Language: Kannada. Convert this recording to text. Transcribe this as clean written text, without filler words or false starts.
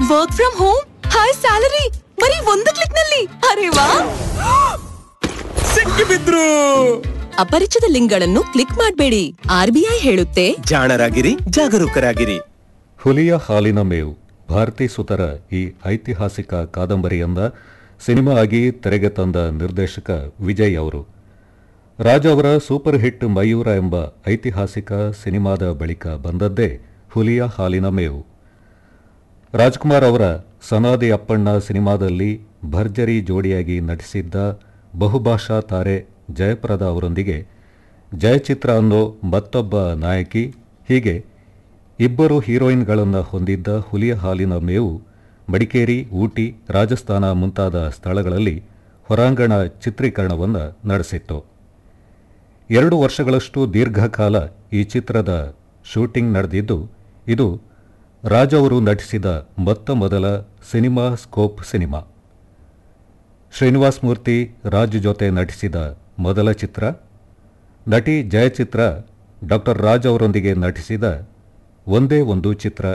Work from home, high salary, ಬರೀ ಒಂದು ಕ್ಲಿಕ್ ನಲ್ಲಿ. ಅರೆ ವಾ, ಸಿಕ್ಕಿಬಿದ್ರು. ಅಪರಿಚಿತ ಲಿಂಕ್ಗಳನ್ನು ಕ್ಲಿಕ್ ಮಾಡಬೇಡಿ. RBI ಹೇಳುತ್ತೆ, ಜಾಣರಾಗಿರಿ, ಜಾಗರೂಕರಾಗಿರಿ. ಹುಲಿಯ ಹಾಲಿನ ಮೇವು ಭಾರತಿ ಸುತರ ಈ ಐತಿಹಾಸಿಕ ಕಾದಂಬರಿಯನ್ನ ಸಿನಿಮಾ ಆಗಿ ತೆರೆಗೆ ತಂದ ನಿರ್ದೇಶಕ ವಿಜಯ್ ಅವರು. ರಾಜ್ ಅವರ ಸೂಪರ್ ಹಿಟ್ ಮಯೂರ ಎಂಬ ಐತಿಹಾಸಿಕ ಸಿನಿಮಾದ ಬಳಿಕ ಬಂದದ್ದೇ ಹುಲಿಯ ಹಾಲಿನ ಮೇವು. ರಾಜ್ಕುಮಾರ್ ಅವರ ಸನಾದಿ ಅಪ್ಪಣ್ಣ ಸಿನಿಮಾದಲ್ಲಿ ಭರ್ಜರಿ ಜೋಡಿಯಾಗಿ ನಟಿಸಿದ್ದ ಬಹುಭಾಷಾ ತಾರೆ ಜಯಪ್ರದಾ ಅವರೊಂದಿಗೆ ಜಯಚಿತ್ರ ಅನ್ನೋ ಮತ್ತೊಬ್ಬ ನಾಯಕಿ, ಹೀಗೆ ಇಬ್ಬರು ಹೀರೋಯಿನ್ಗಳನ್ನು ಹೊಂದಿದ್ದ ಹುಲಿಯ ಹಾಲಿನ ಮೇವು ಮಡಿಕೇರಿ, ಊಟಿ, ರಾಜಸ್ಥಾನ ಮುಂತಾದ ಸ್ಥಳಗಳಲ್ಲಿ ಹೊರಾಂಗಣ ಚಿತ್ರೀಕರಣವನ್ನು ನಡೆಸಿತ್ತು. 2 ವರ್ಷಗಳಷ್ಟು ದೀರ್ಘಕಾಲ ಈ ಚಿತ್ರದ ಶೂಟಿಂಗ್ ನಡೆದಿದ್ದು, ಇದು ರಾಜ್ ಅವರು ನಟಿಸಿದ ಮೊದಲ cinema scope cinema. Srinivas Murthy Raj ಜೊತೆ ನಟಿಸಿದ ಮೊದಲ ಚಿತ್ರ. ನಟಿ ಜಯಚಿತ್ರ ಡಾ ರಾಜ್ ಅವರೊಂದಿಗೆ ನಟಿಸಿದ ಒಂದೇ ಒಂದು ಚಿತ್ರ